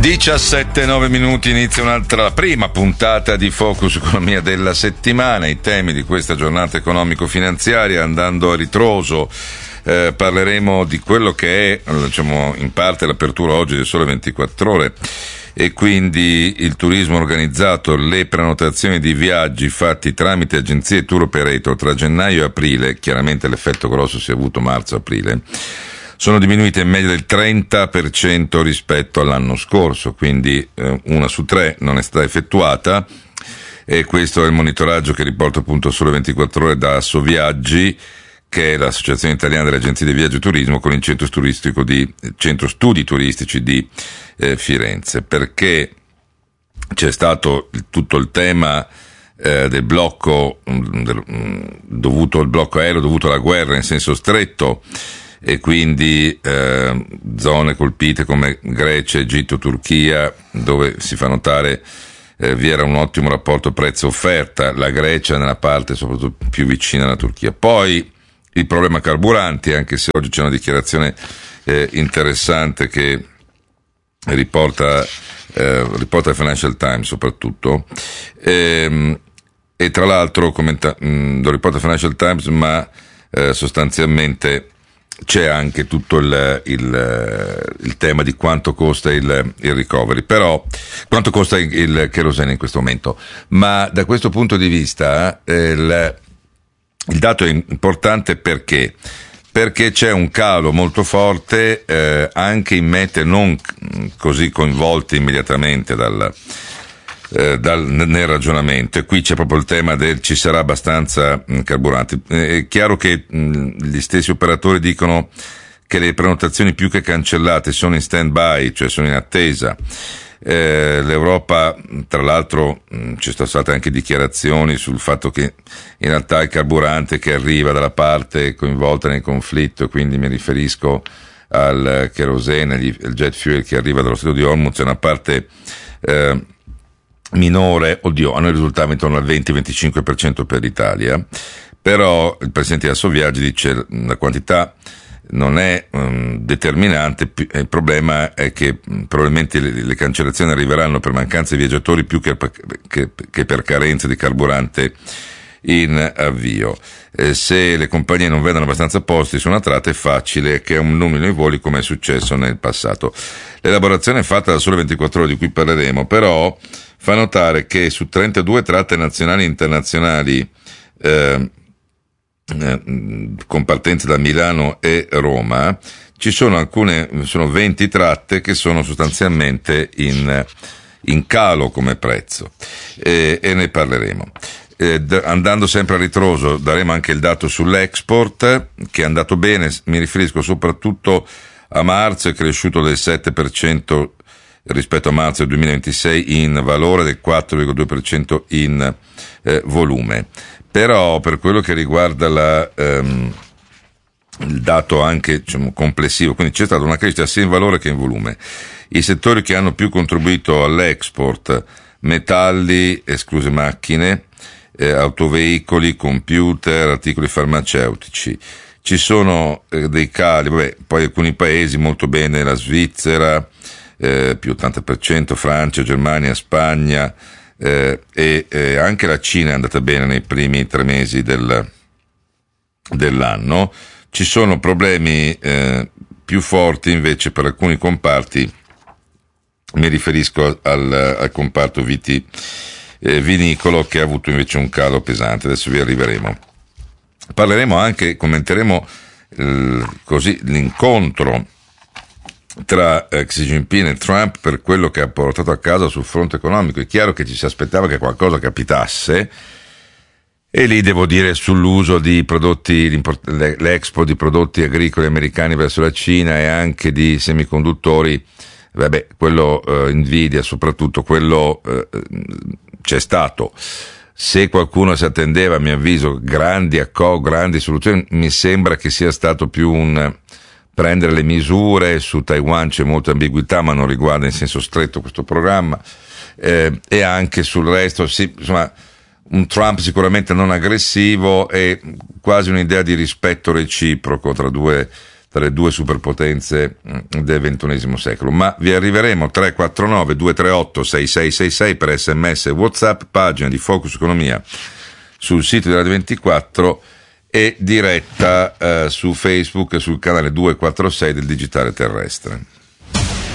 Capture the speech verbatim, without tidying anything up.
diciassette e nove minuti, inizia un'altra, la prima puntata di Focus Economia della settimana. I temi di questa giornata economico-finanziaria, andando a ritroso, eh, parleremo di quello che è, diciamo, in parte l'apertura oggi del Sole ventiquattro Ore, e quindi il turismo organizzato, le prenotazioni di viaggi fatti tramite agenzie tour operator tra gennaio e aprile, chiaramente l'effetto grosso si è avuto marzo-aprile, sono diminuite in media del trenta per cento rispetto all'anno scorso, quindi eh, una su tre non è stata effettuata, e questo è il monitoraggio che riporta appunto Sole ventiquattro Ore da Assoviaggi, che è l'associazione italiana delle agenzie di viaggio e turismo, con il centro turistico di centro studi turistici di eh, Firenze, perché c'è stato il, tutto il tema eh, del blocco mh, del, mh, dovuto al blocco aereo dovuto alla guerra in senso stretto, e quindi eh, zone colpite come Grecia, Egitto, Turchia, dove si fa notare eh, vi era un ottimo rapporto prezzo-offerta, la Grecia nella parte soprattutto più vicina alla Turchia. Poi il problema carburanti, anche se oggi c'è una dichiarazione eh, interessante che riporta, eh, riporta il Financial Times soprattutto, ehm, e tra l'altro commenta, mh, lo riporta il Financial Times, ma eh, sostanzialmente c'è anche tutto il, il, il tema di quanto costa il, il recovery, però quanto costa il, il kerosene in questo momento. Ma da questo punto di vista eh, il, il dato è importante perché perché c'è un calo molto forte eh, anche in mete non così coinvolte immediatamente dal Eh, dal, nel ragionamento, e qui c'è proprio il tema del ci sarà abbastanza mh, carburante. Eh, è chiaro che mh, gli stessi operatori dicono che le prenotazioni più che cancellate sono in stand by, cioè sono in attesa. Eh, L'Europa, tra l'altro, mh, ci sono state anche dichiarazioni sul fatto che in realtà il carburante che arriva dalla parte coinvolta nel conflitto, quindi mi riferisco al kerosene, il jet fuel che arriva dallo Stretto di Hormuz, è una parte eh, minore, oddio, a noi risultava intorno al venti venticinque per cento per l'Italia, però il presidente di Assoviaggi dice la quantità non è um, determinante, il problema è che um, probabilmente le, le cancellazioni arriveranno per mancanza di viaggiatori più che, che, che per carenza di carburante in avvio. Eh, se le compagnie non vedono abbastanza posti su una tratta è facile che annulino i voli, come è successo nel passato. L'elaborazione fatta da Sole ventiquattro Ore, di cui parleremo, però fa notare che su trentadue tratte nazionali e internazionali eh, eh, con partenze da Milano e Roma ci sono alcune, sono venti tratte che sono sostanzialmente in, in calo come prezzo, eh, e ne parleremo. Eh, d- andando sempre a ritroso daremo anche il dato sull'export, che è andato bene, mi riferisco soprattutto a marzo, è cresciuto del sette per cento rispetto a marzo del duemilaventisei in valore, del quattro virgola due per cento in eh, volume. Però per quello che riguarda la, ehm, il dato anche, diciamo, complessivo, quindi c'è stata una crescita sia in valore che in volume. I settori che hanno più contribuito all'export: metalli, escluse macchine, eh, autoveicoli, computer, articoli farmaceutici. Ci sono eh, dei cali, vabbè, poi alcuni paesi molto bene, la Svizzera, Eh, più ottanta per cento, Francia, Germania, Spagna, eh, e eh, anche la Cina è andata bene nei primi tre mesi del, dell'anno. Ci sono problemi eh, più forti invece per alcuni comparti, mi riferisco al, al comparto viti, eh, vinicolo, che ha avuto invece un calo pesante. Adesso vi arriveremo. Parleremo anche, commenteremo eh, così l'incontro tra eh, Xi Jinping e Trump per quello che ha portato a casa sul fronte economico. È chiaro che ci si aspettava che qualcosa capitasse, e lì devo dire sull'uso di prodotti, l'expo di prodotti agricoli americani verso la Cina e anche di semiconduttori, vabbè, quello eh, Nvidia soprattutto, quello eh, c'è stato. Se qualcuno si attendeva, a mio avviso, grandi accordi, grandi soluzioni, mi sembra che sia stato più un prendere le misure. Su Taiwan c'è molta ambiguità, ma non riguarda in senso stretto questo programma, eh, e anche sul resto, sì, insomma, un Trump sicuramente non aggressivo e quasi un'idea di rispetto reciproco tra due, tra le due superpotenze del ventunesimo secolo. Ma vi arriveremo. Tre quattro nove due tre otto sei sei sei sei per sms e WhatsApp, pagina di Focus Economia sul sito di Radio ventiquattro e diretta eh, su Facebook e sul canale duecentoquarantasei del Digitale Terrestre.